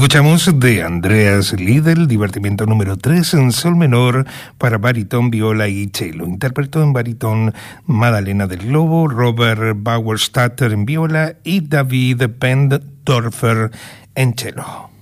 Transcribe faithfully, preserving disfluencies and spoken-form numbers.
Escuchamos de Andreas Liedl, divertimento número tres en sol menor para baritón, viola y cello. Interpretó en baritón Madalena del Lobo, Robert Bauerstatter en viola y David Pendorfer en cello.